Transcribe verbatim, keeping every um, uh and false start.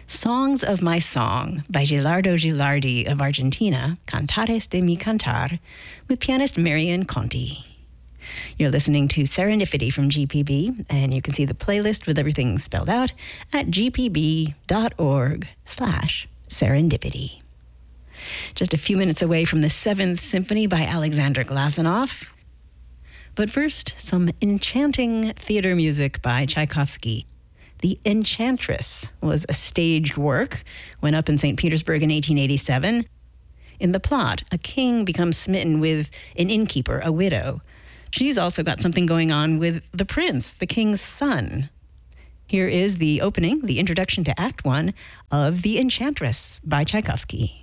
Songs of My Song by Gilardo Gilardi of Argentina, Cantares de mi Cantar, with pianist Marian Conti. You're listening to Serendipity from G P B, and you can see the playlist with everything spelled out at gpb.org slash serendipity. Just a few minutes away from the Seventh Symphony by Alexander Glazunov. But first, some enchanting theater music by Tchaikovsky. The Enchantress was a staged work, went up in Saint Petersburg in eighteen eighty-seven. In the plot, a king becomes smitten with an innkeeper, a widow. She's also got something going on with the prince, the king's son. Here is the opening, the introduction to Act One of The Enchantress by Tchaikovsky.